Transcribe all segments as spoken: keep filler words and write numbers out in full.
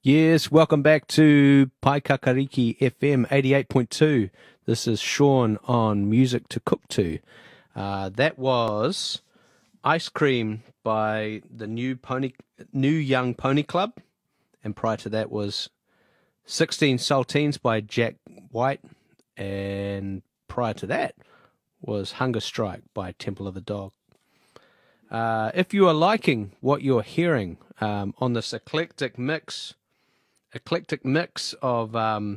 Yes, welcome back to Paikakariki F M eighty-eight point two. This is Sean on Music to Cook To. Uh, that was Ice Cream by the New Pony, New Young Pony Club, and prior to that was sixteen Saltines by Jack White, and prior to that was Hunger Strike by Temple of the Dog. Uh, if you are liking what you're hearing um, on this eclectic mix, eclectic mix of um,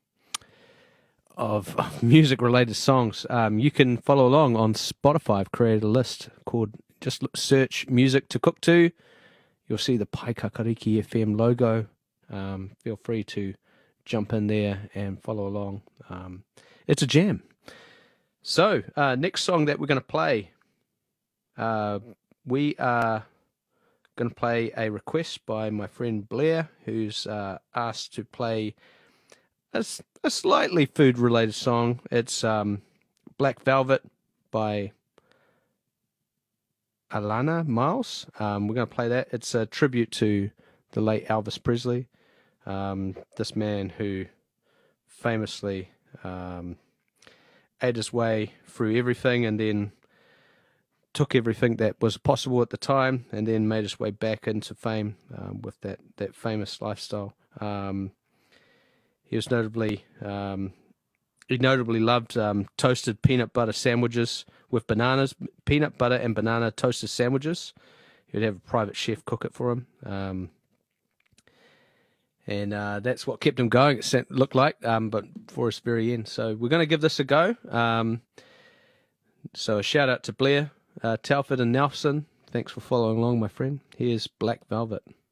of, of music-related songs, um, you can follow along on Spotify. I've created a list called, just search Music to Cook To. You'll see the Paikakariki F M logo. Um, feel free to jump in there and follow along. Um, it's a jam. So, uh, next song that we're going to play, uh, we are going to play a request by my friend Blair, who's uh, asked to play a, a slightly food-related song. It's um, Black Velvet by Alana Miles. Um, we're going to play that. It's a tribute to the late Elvis Presley, um, this man who famously um, ate his way through everything and then took everything that was possible at the time and then made his way back into fame um, with that, that famous lifestyle. Um, he was notably, um, he notably loved um, toasted peanut butter sandwiches with bananas, peanut butter and banana toasted sandwiches. He would have a private chef cook it for him. Um, and uh, that's what kept him going, it looked like, um, but for his very end. So we're going to give this a go. Um, so a shout out to Blair, Uh, Telford and Nelson, thanks for following along, my friend. Here's Black Velvet.